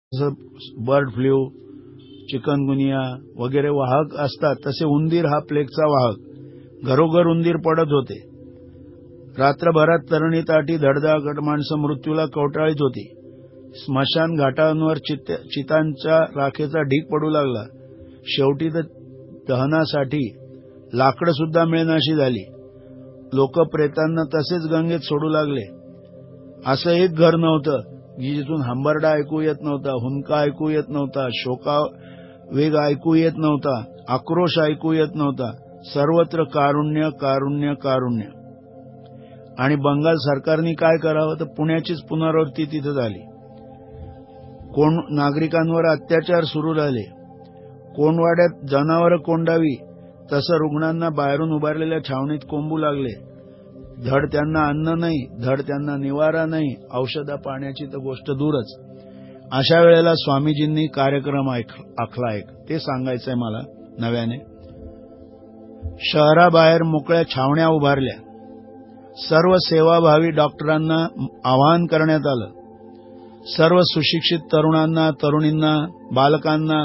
Bird flu, chikungunya वगैरे वाहक असतात, तसे उंदीर हा प्लेगचा वाहक। घरोघर उंदीर पडत होते। रात्रभरात तरुणी ताटी धडधाकट माणसं मृत्यूला कवटाळीत होती। स्मशान घाटांवर चितांच्या राखेचा ढीग पडू लागला। शेवटी तर दहनासाठी लाकडं सुद्धा मिळेनाशी झाली। लोक प्रेतांना तसेच गंगेत सोडू लागले। असं एक घर नव्हतं की जिथून हंबरडा ऐकू येत नव्हता, हुंदका ऐकू येत नव्हता, शोका वेग ऐकू येत नव्हता, आक्रोश ऐकू येत नव्हता। सर्वत्र कारुण्य कारुण्य कारुण्य। आणि बंगाल सरकारने काय करावं, तर पुण्याचीच पुनरावृत्ती तिथं झाली। नागरिकांवर अत्याचार सुरू झाले। कोंडवाड्यात जनावरं कोंडावी तसं रुग्णांना बाहेरून उभारलेल्या छावणीत कोंबू लागले। धड त्यांना अन्न नाही, धड त्यांना निवारा नाही, औषधा पाण्याची तर गोष्ट दूरच। अशा वेळेला स्वामीजींनी कार्यक्रम आखला एक, ते सांगायचंय मला नव्याने। शहराबाहेर मोकळ्या छावण्या उभारल्या। सर्व सेवाभावी डॉक्टरांना आवाहन करण्यात आलं। सर्व सुशिक्षित तरुणांना, तरुणींना, बालकांना,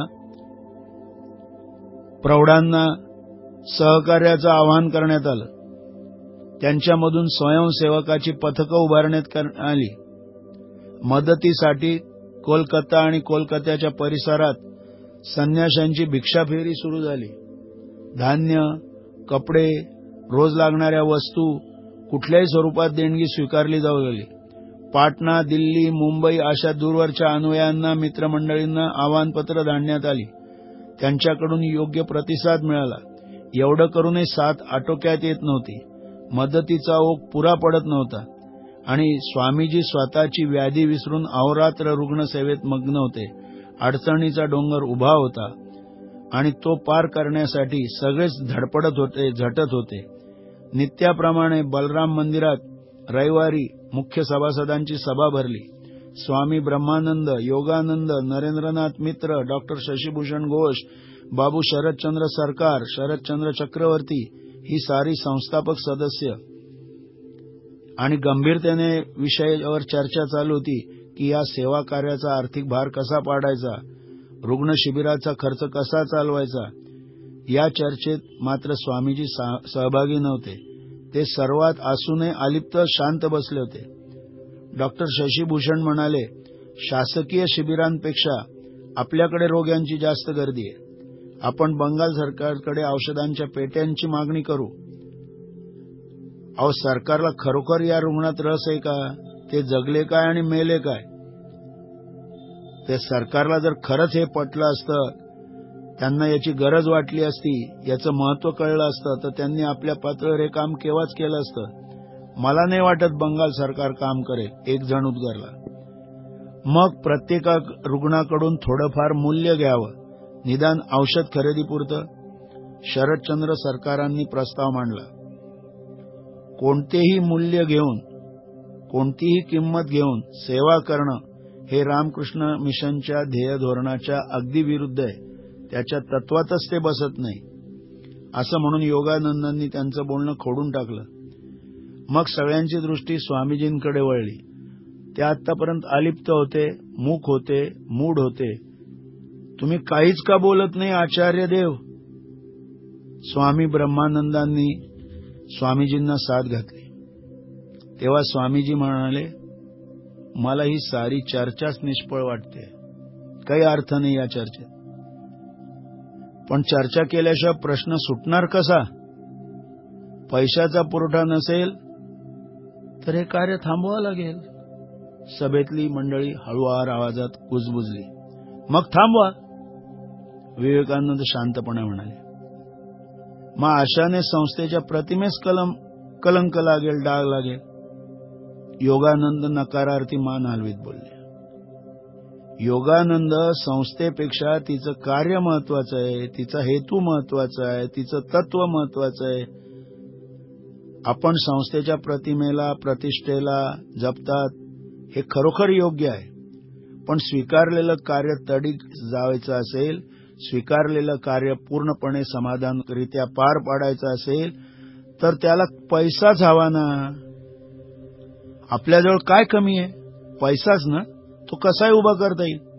प्रौढांना सहकार्याचं आवाहन करण्यात आलं। त्यांच्यामधून स्वयंसेवकाची पथकं उभारण्यात आली। मदतीसाठी कोलकाता आणि कोलकात्याच्या परिसरात संन्याशांची भिक्षाफेरी सुरू झाली। धान्य, कपडे, रोज लागणाऱ्या वस्तू कुठल्याही स्वरूपात देणगी स्वीकारली जाऊ लागली। पाटणा, दिल्ली, मुंबई अशा दूरवरच्या अन्वयांना, मित्रमंडळींना आवाहनपत्र धाडण्यात आली। त्यांच्याकडून योग्य प्रतिसाद मिळाला। एवढं करूनही साथ आटोक्यात येत नव्हती। मदतीचा ओघ पुरा पडत नव्हता आणि स्वामीजी स्वतःची व्याधी विसरून अहोरात्र रुग्णसेवेत मग्न होते। अडचणीचा डोंगर उभा होता आणि तो पार करण्यासाठी सगळेच धडपडत होते, झटत होते। नित्याप्रमाणे बलराम मंदिरात रविवारी मुख्य सभासदांची सभा भरली। स्वामी ब्रह्मानंद, योगानंद, नरेंद्रनाथ मित्र, डॉक्टर शशीभूषण घोष, बाबू शरदचंद्र सरकार, शरदचंद्र चक्रवर्ती ही सारी संस्थापक सदस्य। आणि गंभीरतेने विषयावर चर्चा चालू होती की या सेवा कार्याचा आर्थिक भार कसा पाडायचा, रुग्ण शिबिराचा खर्च कसा चालवायचा। या चर्चेत मात्र स्वामीजी सहभागी नव्हते। ते सर्वात असूनही अलिप्त शांत बसले होते। डॉक्टर शशीभूषण म्हणाले, शासकीय शिबिरांपेक्षा आपल्याकडे रोग्यांची जास्त गर्दी आहे। आपण बंगाल सरकारकडे औषधांच्या पेट्यांची मागणी करू। अहो, सरकारला खरोखर या रुग्णात रस आहे का? ते जगले काय आणि मेले काय? ते सरकारला जर खरंच हे पटलं असतं, त्यांना याची गरज वाटली असती, याचं महत्व कळलं असतं, तर त्यांनी आपल्या पातळीवर हे काम केव्हाच केलं असतं। मला नाही वाटत बंगाल सरकार काम करेल, एक जण उद्गारला। मग प्रत्येक रुग्णाकडून थोडंफार मूल्य घ्यावं, निदान औषध खरेदीपुरतं। शरदचंद्र सरकारांनी प्रस्ताव मांडला। कोणतेही मूल्य घेऊन, कोणतीही किंमत घेऊन सेवा करणं हे रामकृष्ण मिशनच्या ध्येय धोरणाच्या अगदी विरुद्ध आहे। त्याच्या तत्वातच ते बसत नाही, असं म्हणून योगानंदांनी त्यांचं बोलणं खोडून टाकलं। मग सगळ्यांची दृष्टी स्वामीजींकडे वळली। ते आतापर्यंत अलिप्त होते, मूक होते, मूढ होते। तुम्ही काहीच का बोलत नाही आचार्य देव? स्वामी ब्रह्मानंदांनी स्वामीजींना साथ घातली। तेव्हा स्वामीजी म्हणाले, मला ही सारी चर्चाच निष्फळ वाटते, काही अर्थ नाही या चर्चेत। पण चर्चा केल्याशिवाय प्रश्न सुटणार कसा? पैशाचा पुरवठा नसेल तर हे कार्य थांबवावं लागेल। सभेतली मंडळी हळुवार आवाजात कुजबुजली। मग थांबवा, विवेकानंद शांतपणे म्हणाले। मग अशाने संस्थेच्या प्रतिमेस कलंक लागेल, डाग लागेल। योगानंद नकारार्थी मान हलवीत बोलले। योगानंद, संस्थेपेक्षा तिचं कार्य महत्वाचं आहे, तिचा हेतू महत्वाचा आहे, तिचं तत्व महत्वाचं आहे। आपण संस्थेच्या प्रतिमेला, प्रतिष्ठेला जपतात हे खरोखर योग्य आहे, पण स्वीकारलेलं कार्य तडीक जायचं असेल, स्वीकारलेलं कार्य पूर्णपणे समाधानकरित्या पार पाडायचं असेल तर त्याला पैसाच हवा ना। आपल्याजवळ काय कमी आहे? पैसाच ना, तो कसाही उभा करता येईल।